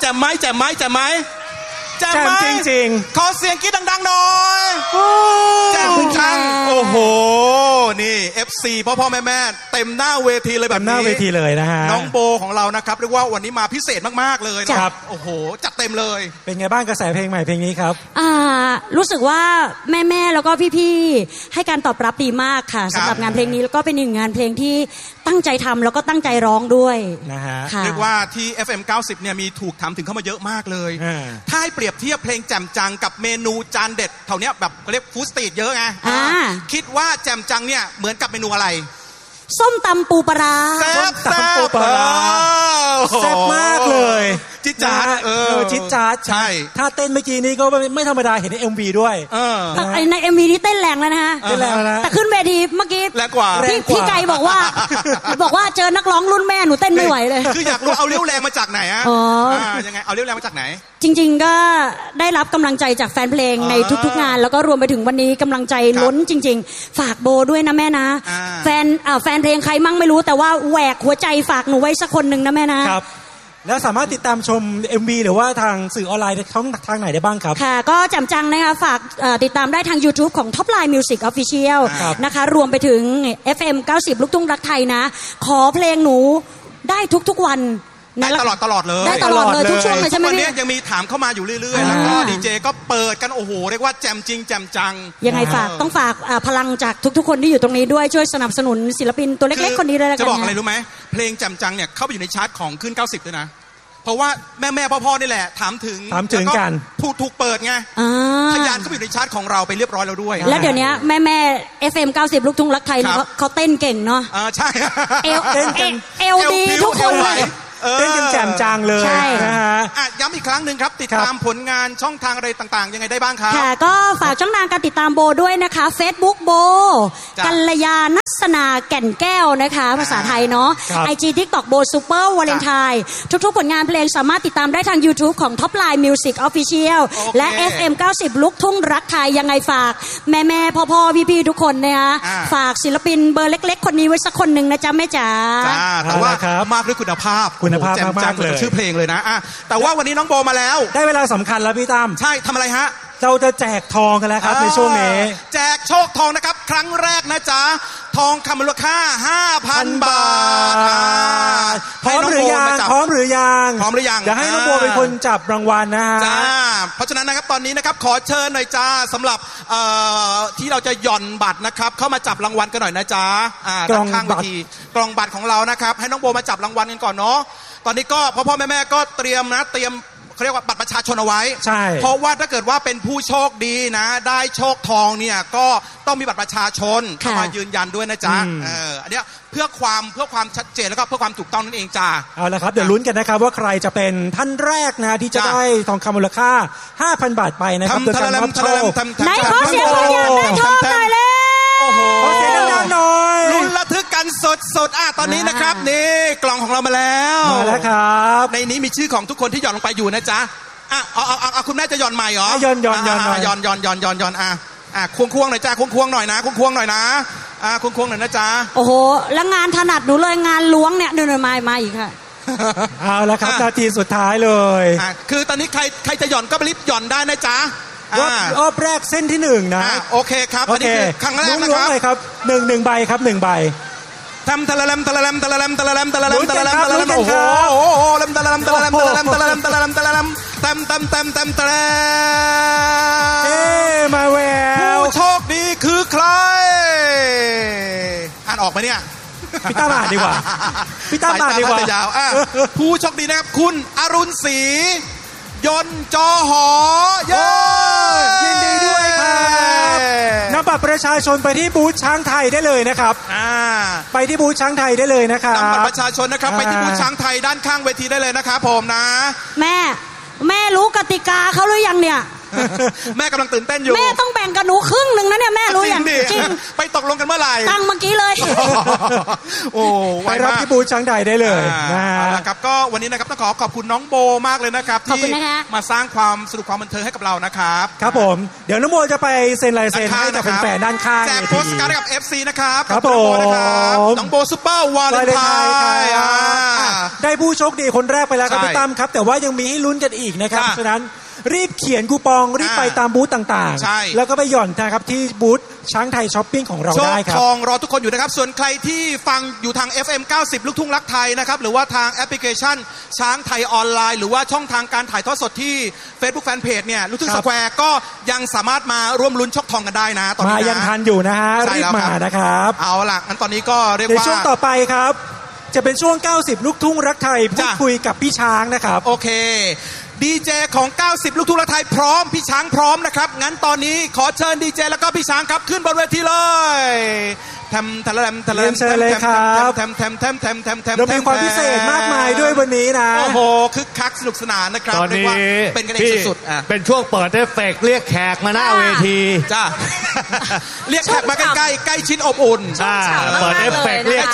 แจ่มไหมแจ่มไหมแจ่มไหมแจ่มจริงๆขอเสียงกรี๊ดดังๆหน่อยแจ่มจังโอ้โหนี่ FC พ่อแม่เต็มหน้าเวทีเลยแบบนี้หน้าเวทีเลยนะฮะน้องโบของเรานะครับเรียกว่าวันนี้มาพิเศษมากๆเลยนะครับโอ้โหจัดเต็มเลยเป็นไงบ้างกระแสเพลงใหม่เพลงนี้ครับรู้สึกว่าแม่แล้วก็พี่ๆให้การตอบรับดีมากค่ะสำหรับงานเพลงนี้แล้วก็เป็นหนึ่งงานเพลงที่ตั้งใจทำแล้วก็ตั้งใจร้องด้วยนะฮะเรียกว่าที่ FM 90เนี่ยมีถูกถามถึงเข้ามาเยอะมากเลยถ้าให้เปรียบเทียบเพลงแจ่มจังกับเมนูจานเด็ดเท่านี้แบบเรียกฟู้ดสตรีทเยอะไงคิดว่าแจ่มจังเนี่ยเหมือนกับเมนูอะไรส้มตำปูปลาส้มตำปูปลาแซ่บมากเลยจิ๊ดจ๊าดจิ๊ดจ๊าดใช่ถ้าเต้นเมื่อกี้นี้ก็ไม่ธรรมดาเห็นใน MV ด้วยใน MV นี้เต้นแรงแล้วนะฮะเต้นแรงแล้วแต่ขึ้นเวทีเมื่อกี้แรงกว่าพี่ไก่บอกว่าเจอนักร้องรุ่นแม่หนูเต้นไม่ไหวเลยคืออยากรู้เอาเรี่ยวแรงมาจากไหนอะยังไงเอาเรี่ยวแรงมาจากไหนจริงๆก็ได้รับกำลังใจจากแฟนเพลงในทุกๆงานแล้วก็รวมไปถึงวันนี้กำลังใจล้นจริงๆฝากโบด้วยนะแม่นะแฟนเพลงใครมั่งไม่รู้แต่ว่าแหวกหัวใจฝากหนูไว้สักคนนึงนะแม่นะครับแล้วสามารถติดตามชม MV หรือว่าทางสื่อออนไลน์ทางไหนได้บ้างครับค่ะก็แจ่มจังนะคะฝากติดตามได้ทาง YouTube ของ Top Line Music Official นะคะรวมไปถึง FM 90ลูกทุ่งรักไทยนะขอเพลงหนูได้ทุกๆวันได้ตลอดเลยได้ตลอดเลยทุกช่วงเลยใช่ไหมวันนี้ยังมีถามเข้ามาอยู่เรื่อยๆแล้วก็ดีเจก็เปิดกันโอ้โหเรียกว่าแจมจริงแจมจังยังไงต้องฝากพลังจากทุกๆคนที่อยู่ตรงนี้ด้วยช่วยสนับสนุนศิลปินตัวเล็กๆคนนี้เลยละกันจะบอกอะไรรู้ไหมเพลงแจมจังเนี่ยเข้าไปอยู่ในชาร์ตของขึ้น90ด้วยนะเพราะว่าแม่พ่อนี่แหละถามถึงกันถูกเปิดไงทะยานเข้าไปอยู่ในชาร์ตของเราไปเรียบร้อยแล้วด้วยแล้วเดี๋ยวนี้แม่ FM 90ลูกทุ่งรักไทยเขาเต้นเก่งเนาะใช่เอลดีทุกคนเลยเต้นกันแจ่มจังเลยนะฮะย้ำอีกครั้งหนึ่งครับติดตามผลงานช่องทางอะไรต่างๆยังไงได้บ้างครับค่ะก็ฝากช่องทางการติดตามโบด้วยนะคะ Facebook โบกัลยาณัสนาแก่นแก้วนะคะภาษาไทยเนาะ IG TikTok โบซูเปอร์วาเลนไทน์ทุกๆผลงานเพลงสามารถติดตามได้ทาง YouTube ของ Top Line Music Official และ FM 90ลูกทุ่งรักไทยยังไงฝากแม่พ่อพี่ๆทุกคนนะคะฝากศิลปินเบอร์เล็กๆคนนี้ไว้สักคนนึงนะจ๊ะแม่จ๋าแต่ว่ามากด้วยคุณภาพมากเลยชื่อเพลงเลยนะแต่ว่าวันนี้น้องโบมาแล้วได้เวลาสำคัญแล้วพี่ตั้มใช่ทำอะไรฮะเราจะแจกทองกันแล้วครับในช่วงนี้แจกโชคทองนะครับครั้งแรกนะจ๊ะทองคำมูลค่า 5,000 บาทพร้อมหรือยังเดี๋ยวให้น้องโบเป็นคนจับรางวัลนะฮะจ้าเพราะฉะนั้นนะครับตอนนี้นะครับขอเชิญหน่อยจ้าสำหรับที่เราจะหย่อนบัตรนะครับเข้ามาจับรางวัลกันหน่อยนะจ๊ะด้านข้างเวทีกล่องบัตรของเรานะครับให้น้องโบมาจับรางวัลกันก่อนเนาะตอนนี้ก็พ่อแม่ก็เตรียมเขาเรียกว่าบัตรประชาชนเอาไว้ใช่เพราะว่าถ้าเกิดว่าเป็นผู้โชคดีนะได้โชคทองเนี่ยก็ต้องมีบัตรประชาชนเข้ามายืนยันด้วยนะจ๊ะอันนี้เพื่อความชัดเจนแล้วก็เพื่อความถูกต้องนั่นเองจ้าเอาละครับเดี๋ยวลุ้นกันนะครับว่าใครจะเป็นท่านแรกนะที่จะได้ทองคำมูลค่า 5,000 บาทไปนะครับโดยการมอบโชคไหนขอเสียงคนอยากได้ทองหน่อยเลยขอเสียงดังๆหน่อยลุ้นระทึกกันสดตอนนี้นะครับนี่กล่องของเรามาแล้วครับในนี้มีชื่อของทุกคนที่หย่อนลงไปอยู่นะจ๊ะเอาคุณแม่จะหย่อนใหม่เหรอหย่อนควงหน่อยจ้าควงหน่อยนะควงหน่อยนะควงหน่อยนะจ๊ะโอ้โหแล้วงานถนัดหนูเลยงานล้วงเนี่ยเดินมาอีกค่ะเอาละครับนาทีสุดท้ายเลยคือตอนนี้ใครจะหย่อนก็ไปรีบหย่อนได้นะจ๊ะรอบแรกเส้นที่1นะโอเคครับอันนี้คือครั้งแรกนะครับเลยครับ1ใบครับ1ใบทำตะละลำโอ้โหลำตะละลำโอ้โหลำตะละลำมาแววผู้โชคดีคือใครอ่านออกไหมเนี่ยพี่ตั้มอ่านดีกว่าผู้โชคดีนะครับคุณอรุณศรียนต์จอหอยินดีด้วยครับนำบัตรประชาชนไปที่บูธช้างไทยได้เลยนะครับไปที่บูธช้างไทยได้เลยนะครับนำบัตรประชาชนนะครับไปที่บูธช้างไทยด้านข้างเวทีได้เลยนะครับผมนะแม่รู้กติกาเขาหรือยังเนี่ยแม่กำลังตื่นเต้นอยู่แม่ต้องแบ่งกับหนูครึ่งหนึ่งนะเนี่ยแม่รู้อย่างจริงไปตกลงกันเมื่อไหร่ตั้งเมื่อกี้เลยโอ้ไปรับที่บูธช้างไทยได้เลยนะครับก็วันนี้นะครับต้องขอบคุณน้องโบมากเลยนะครับที่มาสร้างความสนุกความบันเทิงให้กับเรานะครับครับผมเดี๋ยวน้องโบจะไปเซ็นลายเซ็นให้กับแฟนๆด้านข้างแจกโปสการ์ดกับ FC นะครับครับผมน้องโบซุปเปอร์วาเลนไทน์ได้ผู้โชคดีคนแรกไปแล้วครับพี่ตั้มครับแต่ว่ายังมีให้ลุ้นกันอีกนะครับฉะนั้นรีบเขียนคูปองรีบไปตามบูธต่างๆแล้วก็ไปหย่อนนะครับที่บูธช้างไทยช้อปปิ้งของเราได้ครับโชคทองรอทุกคนอยู่นะครับส่วนใครที่ฟังอยู่ทาง FM 90 ลูกทุ่งรักไทยนะครับหรือว่าทางแอปพลิเคชันช้างไทยออนไลน์หรือว่าช่องทางการถ่ายทอดสดที่ Facebook Fanpage เนี่ยลูกทุ่งสแควร์ก็ยังสามารถมาร่วมลุ้นโชคทองกันได้นะตอนนี้ยังทันอยู่นะฮะรีบมานะครับเอาล่ะงั้นตอนนี้ก็เรียกว่าในช่วงต่อไปครับจะเป็นช่วง90ลูกทุ่งรักไทยพูดคุยกับพี่ช้างนะครับโอเคดีเจของ90ลูกทุ่งรักไทยพร้อมพี่ช้างพร้อมนะครับงั้นตอนนี้ขอเชิญดีเจแล้วก็พี่ช้างครับขึ้นบนเวทีเลยแทมเชิญเลยครับเรามีความพิเศษมากมายด้วยวันนี้นะโอ้โหคึกคักสนุกสนานนะครับตอนนี้เป็นกันเองสุดๆเป็นช่วงเปิดเอฟเฟกต์เรียกแขกมาหน้าเวทีจ้าเรียกแขกมาใกล้ๆใกล้ชิดอบอุ่นเปิดเอฟเฟกต์เรียก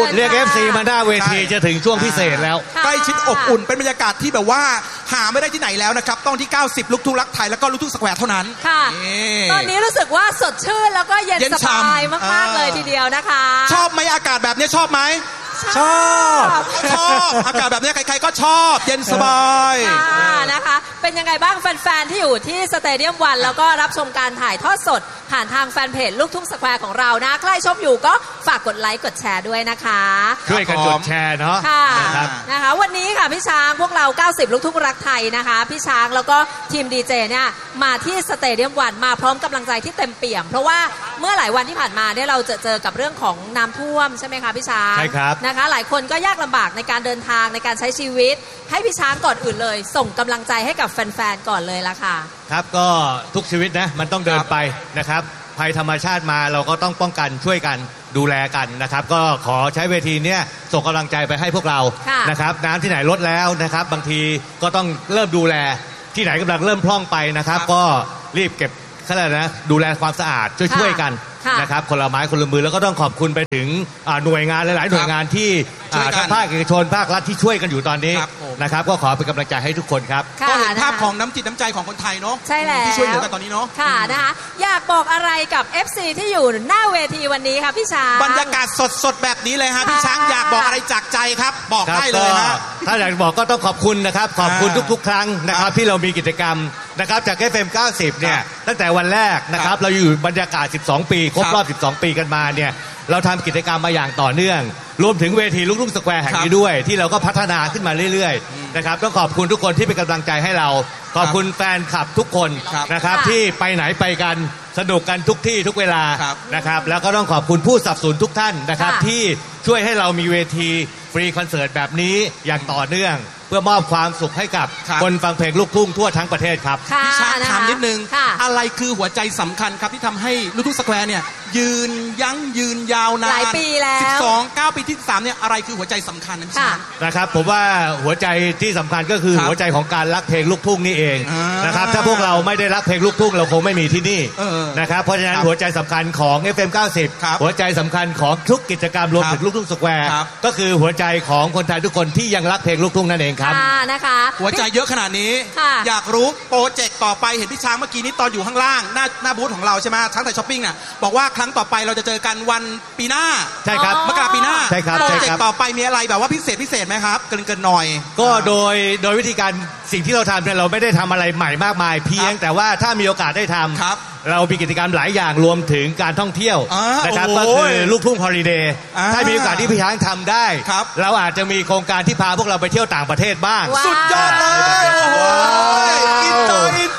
FC มาหน้าเวทีจะถึงช่วงพิเศษแล้วใกล้ชิดอบอุ่นเป็นบรรยากาศที่แบบว่าหาไม่ได้ที่ไหนแล้วนะครับต้องที่90ลูกทุ่งรักไทยแล้วก็ลูกทุ่งสแควร์เท่านั้นค่ะตอนนี้รู้สึกว่าสดชื่นแล้วก็เย็นสบายมากๆเลยทีเดียวนะคะชอบไหมอากาศแบบนี้ชอบไหมชอบอากาศแบบนี้ใครๆก็ชอบเย็นสบายนะคะเป็นยังไงบ้างแฟนๆที่อยู่ที่สเตเดียมวันแล้วก็รับชมการถ่ายทอดสดผ่านทางแฟนเพจลูกทุ่งสแควร์ของเรานะใครชมอยู่ก็ฝากกดไลค์กดแชร์ด้วยนะคะช่วยกันกดแชร์เนาะค่ะนะคะวันนี้ค่ะพี่ช้างพวกเรา90ลูกทุ่งรักไทยนะคะพี่ช้างแล้วก็ทีมดีเจเนี่ยมาที่สเตเดียมวันมาพร้อมกำลังใจที่เต็มเปี่ยมเพราะว่าเมื่อหลายวันที่ผ่านมาเนี่ยเราเจอกับเรื่องของน้ำท่วมใช่ไหมคะพี่ช้างใช่ครับนะคะหลายคนก็ยากลำบากในการเดินทางในการใช้ชีวิตให้พี่ช้างก่อนอื่นเลยส่งกำลังใจให้กับแฟนๆก่อนเลยละค่ะครับก็ทุกชีวิตนะมันต้องเดินไปนะครับภัยธรรมชาติมาเราก็ต้องป้องกันช่วยกันดูแลกันนะครับก็ขอใช้เวทีนี้ส่งกำลังใจไปให้พวกเรานะครับน้ำที่ไหนลดแล้วนะครับบางทีก็ต้องเริ่มดูแลที่ไหนกำลังเริ่มพร่องไปนะครับก็รีบเก็บดูแลความสะอาดช่วยกันนะครับคนละไม้คนละมือแล้วก็ต้องขอบคุณไปถึงหน่วยงานหลายๆหน่วยงานที่ทั้งภาคเอกชนภาครัฐที่ช่วยกันอยู่ตอนนี้นะครับก็ขอเป็นกำลังใจให้ทุกคนครับก็เห็นภาพของน้ำจิตน้ำใจของคนไทยเนาะใช่แล้วที่ช่วยเหลือกันตอนนี้เนาะค่ะนะคะอยากบอกอะไรกับ FC ที่อยู่หน้าเวทีวันนี้ครับพี่ช้างบรรยากาศสดๆแบบนี้เลยฮะพี่ช้างอยากบอกอะไรจากใจครับบอกได้เลยฮะถ้าอยากบอกก็ต้องขอบคุณนะครับขอบคุณทุกๆครั้งนะครับที่เรามีกิจกรรมนะครับจาก FM 90เนี่ยตั้งแต่วันแรกนะครับเราอยู่บรรยากาศ12ปีครบรอบ12ปีกันมาเนี่ยเราทำกิจกรรมมาอย่างต่อเนื่องรวมถึงเวทีลูกทุ่งสแควร์แห่งนี้ด้วยที่เราก็พัฒนาขึ้นมาเรื่อยๆนะครับต้องขอบคุณทุกคนที่เป็นกำลังใจให้เราขอบคุณแฟนคลับทุกคนนะครับที่ไปไหนไปกันสนุกกันทุกที่ทุกเวลานะครับแล้วก็ต้องขอบคุณผู้สนับสนุนทุกท่านนะครับที่ช่วยให้เรามีเวทีฟรีคอนเสิร์ตแบบนี้อย่างต่อเนื่องเพื่อมอบความสุขให้กับคนฟังเพลงลูกทุ่งทั่วทั้งประเทศครับพี่ช้างถามนิดนึงอะไรคือหัวใจสำคัญครับที่ทำให้ลูกทุ่งสแควร์เนี่ยยืนยาวนานหลายปีแล้ว 9 ปีที่13เนี่ยอะไรคือหัวใจสำคัญนะครับผมว่าหัวใจที่สำคัญก็คือหัวใจของการรักเพลงลูกทุ่งนี่เองนะครับถ้าพวกเราไม่ได้รักเพลงลูกทุ่งเราคงไม่มีที่นี่นะครับเพราะฉะนั้นหัวใจสำคัญของ FM 90หัวใจสำคัญของทุกกิจกรรมรวมถึงลูกทุ่งสแควร์ก็คือหัวใจของคนไทยทุกคนที่ยังรักเพลงลูกทุ่งนั่นเองครับนะคะหัวใจเยอะขนาดนี้อยากรู้โปรเจกต์ต่อไปเห็นพี่ช้างเมื่อกี้นี้ตอนอยู่ข้างล่างหน้าบูธของเราใช่ไหมช้างไทยช้อปปิ้งน่ะบอกว่าครั้งต่อไปเราจะเจอกันวันปีหน้าใช่ครับมกราปีหน้าใช่ครับโปรเจกต์ต่อไปมีอะไรแบบว่าพิเศษไหมครับเกินหน่อยก็โดยวิธีการสิ่งที่เราทำเนี่ยเราไม่ได้ทำอะไรใหม่มากมายเพียงแต่ว่าถ้ามีโอกาสได้ทำเรามีกิจกรรมหลายอย่างรวมถึงการท่องเที่ยวนะครับก็คือลูกทุ่งฮอลิเดย์ถ้ามีโอกาสที่พี่ช้างทำได้เราอาจจะมีโครงการที่พาพวกเราไปเที่ยวต่างประเทศบ้างสุดยอดเลยอินเตอร์นี่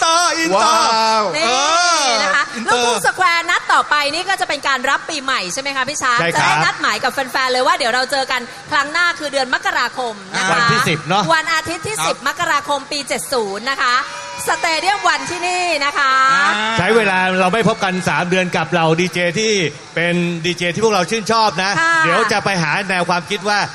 นะคะลูกทุ่งสแควร์นัดต่อไปนี่ก็จะเป็นการรับปีใหม่ใช่ไหมคะพี่ช้างจะได้นัดหมายกับแฟนๆเลยว่าเดี๋ยวเราเจอกันครั้งหน้าคือเดือนมกราคมนะคะวันที่10เนาะวันอาทิตย์ที่10มกราคมปี70นะคะสเตเดียมวันที่นี่นะคะใช้เวลาเราไม่พบกัน3เดือนกับเราดีเจที่เป็นดีเจที่พวกเราชื่นชอบนะเดี๋ยวจะไปหาแนวความคิดว่า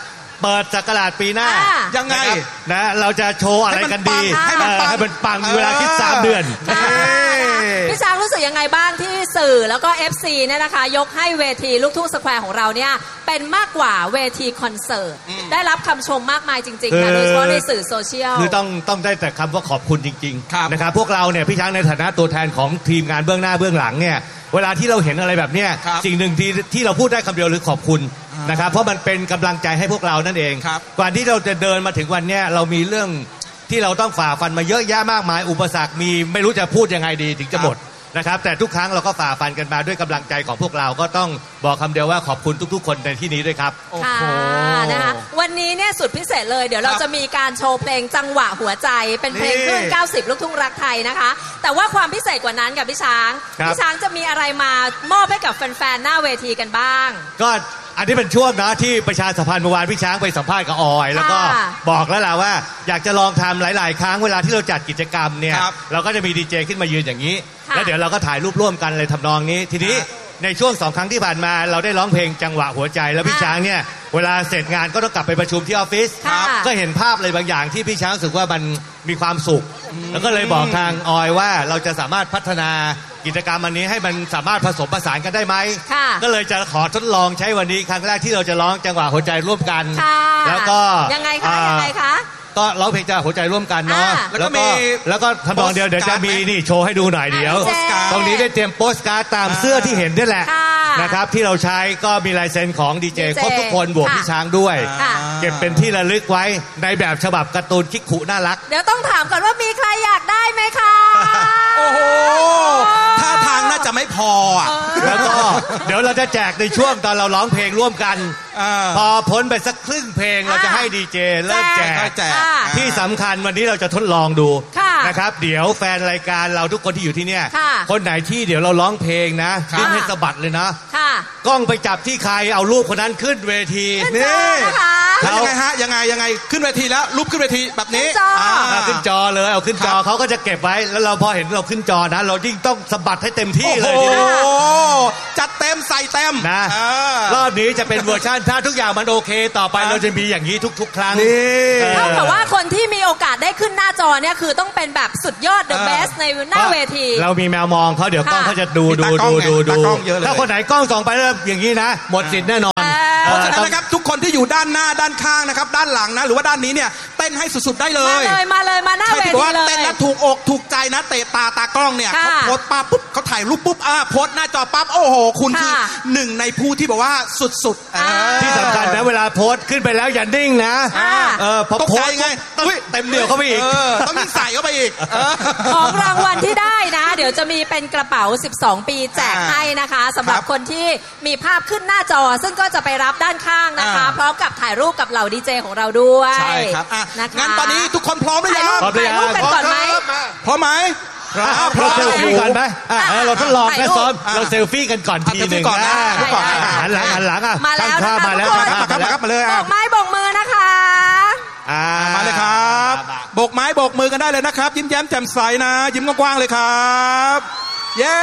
เปิดศักราชปีหน้ายังไงนะเราจะโชว์อะไรกันดีให้มันปังเวลาคิด3 เดือนพี่ช้างรู้สึกยังไงบ้างที่สื่อแล้วก็ FC เนี่ยนะคะยกให้เวทีลูกทุ่งสแควร์ของเราเนี่ยเป็นมากกว่าเวทีคอนเสิร์ตได้รับคำชมมากมายจริงๆค่ะโดยเฉพาะในสื่อโซเชียลคือต้องได้แต่คำว่าขอบคุณจริงๆนะครับพวกเราเนี่ยพี่ช้างในฐานะตัวแทนของทีมงานเบื้องหน้าเบื้องหลังเนี่ยเวลาที่เราเห็นอะไรแบบเนี้ยสิ่งหนึ่งที่เราพูดได้คำเดียวหรือขอบคุณนะครับเพราะมันเป็นกำลังใจให้พวกเรานั่นเองกว่าที่เราจะเดินมาถึงวันเนี้ยเรามีเรื่องที่เราต้องฝ่าฟันมาเยอะแยะมากมายอุปสรรคมีไม่รู้จะพูดยังไงดีถึงจะหมดนะครับแต่ทุกครั้งเราก็ฝ่าฟันกันมาด้วยกำลังใจของพวกเราก็ต้องบอกคำเดียวว่าขอบคุณทุกๆคนในที่นี้ด้วยครับค่ะนะคะวันนี้เนี่ยสุดพิเศษเลยเดี๋ยวเราจะมีการโชว์เพลงจังหวะหัวใจเป็นเพลงคลื่น90ลูกทุ่งรักไทยนะคะแต่ว่าความพิเศษกว่านั้นกับพี่ช้างจะมีอะไรมามอบให้กับแฟนๆหน้าเวทีกันบ้างก็อันนี้เป็นช่วงนะที่ประชาสัมพันธ์เมื่อวานพี่ช้างไปสัมภาษณ์กับออยแล้วก็บอกแล้วล่ะว่าอยากจะลองทำหลายๆครั้งเวลาที่เราจัดกิจกรรมเนี่ยเราก็จะมีดีเจขึ้นมายืนอย่างนี้แล้วเดี๋ยวเราก็ถ่ายรูปร่วมกันเลยทำนองนี้ทีนี้ในช่วง2 ครั้งที่ผ่านมาเราได้ร้องเพลงจังหวะหัวใจแล้วพี่ช้างเนี่ยเวลาเสร็จงานก็ต้องกลับไปประชุมที่ออฟฟิศก็เห็นภาพอะไรบางอย่างที่พี่ช้างรู้สึกว่ามันมีความสุขแล้วก็เลยบอกทางออยว่าเราจะสามารถพัฒนากิจกรรมอันนี้ให้มันสามารถผสมผสานกันได้ไหมก็เลยจะขอทดลองใช้วันนี้ครั้งแรกที่เราจะร้องจังหวะหัวใจร่วมกันแล้วก็ยังไงคะก็ร้องเพลงจังหวะหัวใจร่วมกันเนาะแล้วก็ทำนองเดียวเดี๋ยวจะมีนี่โชว์ให้ดูหน่อยเดี๋ยวตรงนี้ได้เตรียมโปสการ์ดตามเสื้อที่เห็นนี่แหละนะครับที่เราใช้ก็มีลายเซ็นของดีเจครบทุกคนบวกพี่ช้างด้วยเก็บเป็นที่ระลึกไว้ในแบบฉบับการ์ตูนคิกคุน่ารักเดี๋ยวต้องถามก่อนว่ามีใครอยากได้ไหมคะโอ้โหท่าทางน่าจะไม่พอแล้วก็เดี๋ยวเราจะแจกในช่วงตอนเราร้องเพลงร่วมกันพอพ้นไปสักครึ่งเพลงเราจะให้ดีเจเริ่มแจกที่สำคัญวันนี้เราจะทดลองดูนะครับเดี๋ยวแฟนรายการเราทุกคนที่อยู่ที่เนี่ยคนไหนที่เดี๋ยวเราร้องเพลงนะดิ้นให้สะบัดเลยนะกล้องไปจับที่ใครเอารูปคนนั้นขึ้นเวทีนี่ยังไงฮะยังไงขึ้นเวทีแล้วรูปขึ้นเวทีแบบนี้ขึ้นจอเลยเอาขึ้นจอเขาก็จะเก็บไว้แล้วเราพอเห็นเราขึ้นจอนะเรายิ่งต้องสะบัดให้เต็มที่เลยทีนี้จัดเต็มใส่เต็มนะรอบนี้จะเป็นเวอร์ชันถ้าทุกอย่างมันโอเคต่อไปเราจะมีอย่างนี้ทุกๆครั้งเท่ากับว่าคนที่มีโอกาสได้ขึ้นหน้าจอเนี่ยคือต้องเป็นแบบสุดยอด the best ในหน้าเวทีเรามีแมวมองเขาเดี๋ยวกล้องเขาจะดูถ้าคนไหนกล้องส่องไปแล้วอย่างนี้นะหมดสิทธิ์แน่นอนเพราะฉะนั้นนะครับทุกคนที่อยู่ด้านหน้าด้านข้างนะครับด้านหลังนะหรือว่าด้านนี้เนี่ยเต้นให้สุดๆได้เลยมาหน้าเวทีเลยเต้นแล้วถูกอกถูกใจนะเตะตากล้องเนี่ยเขาโพสต์ปั๊บปุ๊บเขาถ่ายรูปปุ๊บโพสต์หน้าจอปั๊บโอ้โหคุณคือหนึ่งในผู้ที่บอกว่าสุดๆที่สำคัญนะเวลาโพสต์ขึ้นไปแล้วอย่านิ่งนะพอโพสต์ไงเต็มเดี่ยวเข้าไปอีกต้องยิ่งใส่เข้าไปอีกของรางวัลที่ได้นะเดี๋ยวจะมีเป็นกระเป๋า12 ปีแจกให้นะคะสำหรับคนที่มีภาพขึ้นหน้าจอซึ่งก็จะไปรับด้านข้างนะคะพร้อมกับถ่ายรูปกับเหล่าดีเจของเราด้วยใช่ครับงั้นตอนนี้ทุกคนพร้อมหรือยังถ่ายรูปกันก่อนไหมพร้อมไหมพร้อมเซลฟี่ก่อนไหมเราทดลองแค่ซ้อมเราเซลฟี่กันก่อนทีนึงหันหลังมาแล้วมาแล้วครับมาเลยบอกไม้บอกมือนะคะมาเลยครับโบกไม้โบกมือกันได้เลยนะครับยิ้มแย้มแจ่มใสนะยิ้มกว้างๆเลยครับเย้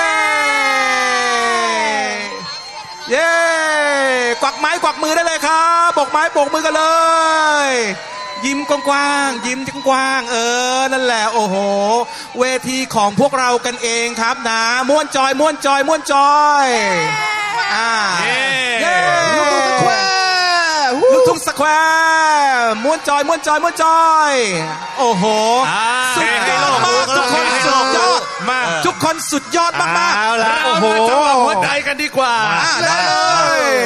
เย้กวักไม้กวักมือได้เลยครับโบกไม้โบกมือกันเลยยิ้มกว้างๆยิ้มกว้างนั่นแหละโอ้โหเวทีของพวกเรากันเองครับนะม่วนจอยลูกทุ่งสแควร์ม่วนจอยโอ้โหสุดยอดมากทุกคนสุดยอดมากทุกคนสุดยอดมากๆโอ้โหหัวใจกันดีกว่าได้เลย